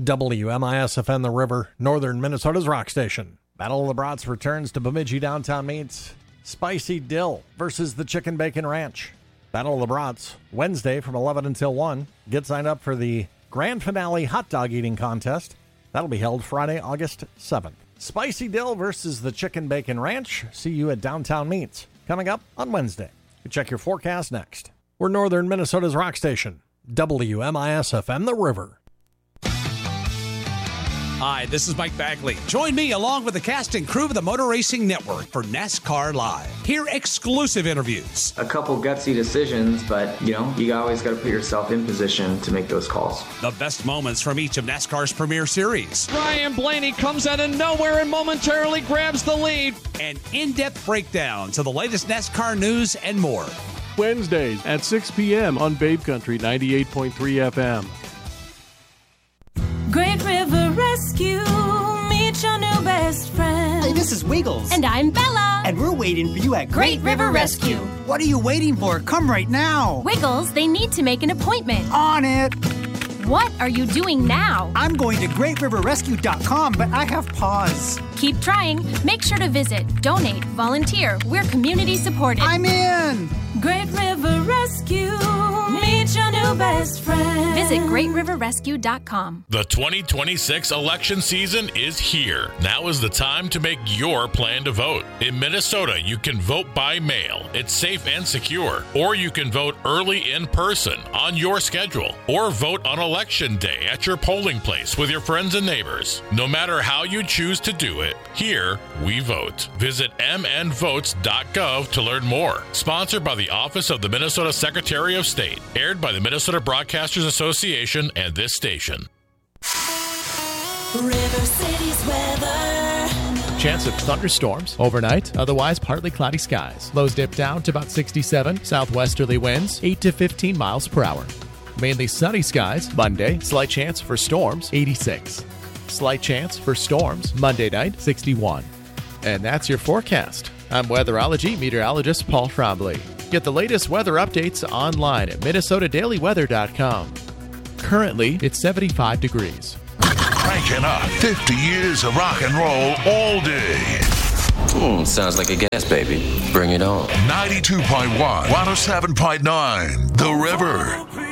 WMIS-FM The River, northern Minnesota's rock station. Battle of the Brats returns to Bemidji Downtown Meats. Spicy Dill versus the Chicken Bacon Ranch. Battle of the Brats, Wednesday from 11 until 1. Get signed up for the grand finale hot dog eating contest. That'll be held Friday, August 7th. Spicy Dill versus the Chicken Bacon Ranch. See you at Downtown Meats. Coming up on Wednesday. You check your forecast next. We're northern Minnesota's rock station. WMIS-FM The River. Hi, this is Mike Bagley. Join me along with the cast and crew of the Motor Racing Network for NASCAR Live. Hear exclusive interviews. A couple gutsy decisions, but, you always got to put yourself in position to make those calls. The best moments from each of NASCAR's premier series. Brian Blaney comes out of nowhere and momentarily grabs the lead. And in-depth breakdowns of the latest NASCAR news and more. Wednesdays at 6 p.m. on Babe Country 98.3 FM. Great River Rescue, meet your new best friend. Hey, this is Wiggles. And I'm Bella. And we're waiting for you at Great River Rescue. What are you waiting for? Come right now. Wiggles, they need to make an appointment. On it. What are you doing now? I'm going to greatriverrescue.com, but I have pause. Keep trying. Make sure to visit, donate, volunteer. We're community supported. I'm in. Great River Rescue, meet your new best friend. Visit greatriverrescue.com. The 2026 election season is here. Now is the time to make your plan to vote. In Minnesota, you can vote by mail. It's safe and secure. Or you can vote early in person on your schedule. Or vote on Election Day at your polling place with your friends and neighbors. No matter how you choose to do it, here we vote. Visit mnvotes.gov to learn more. Sponsored by the Office of the Minnesota Secretary of State. Aired by the Minnesota Broadcasters Association and this station. River City's weather. Chance of thunderstorms overnight, otherwise partly cloudy skies. Lows dip down to about 67. Southwesterly winds 8 to 15 miles per hour. Mainly sunny skies Monday. Slight chance for storms 86. Slight chance for storms Monday night 61. And that's your forecast. I'm weatherology meteorologist Paul Trombley. Get the latest weather updates online at minnesotadailyweather.com. Currently, it's 75 degrees. Cranking up 50 years of rock and roll all day. Sounds like a gas baby. Bring it on. 92.1, 107.9, The River.